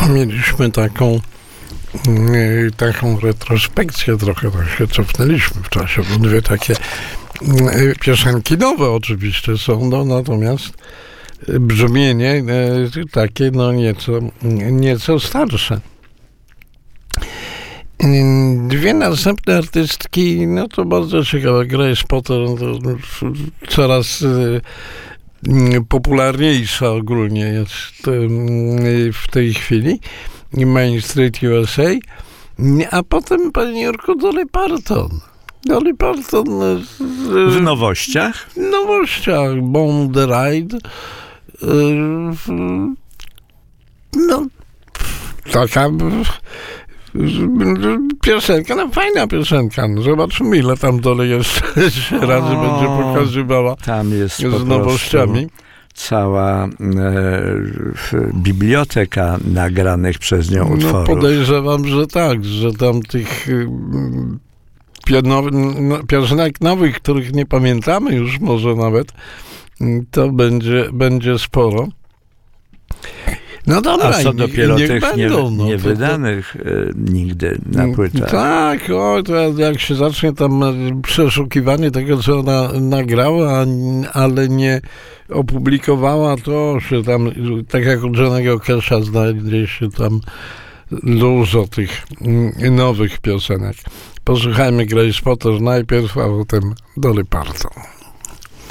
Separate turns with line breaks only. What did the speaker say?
mieliśmy taką retrospekcję, trochę tak się cofnęliśmy w czasie, bo dwie takie piosenki nowe oczywiście są, no, natomiast brzmienie takie nieco starsze. Dwie następne artystki, no to bardzo ciekawe. Grace Potter to coraz popularniejsza ogólnie jest w tej chwili. Main Street USA. A potem, panie Jurku, Dolly Parton. Dolly Parton
w nowościach?
W nowościach. Born the Ride. No, taka piosenka, no fajna piosenka. No, zobaczymy, ile tam Dolly jeszcze razy będzie pokazywała
tam jest
z nowościami.
Cała biblioteka nagranych przez nią utworów.
No, podejrzewam, że tak, że tam tych piosenek nowych, których nie pamiętamy już może nawet, to będzie sporo. No dobra,
a co dopiero tych
będą,
niewydanych nigdy na płytach.
Tak, to jak się zacznie tam przeszukiwanie tego, co ona nagrała, ale nie opublikowała, to się tam, tak jak u Johnny'ego Casha, znajdzie się tam dużo tych nowych piosenek. Posłuchajmy Grace Potter najpierw, a potem Dolly Parton.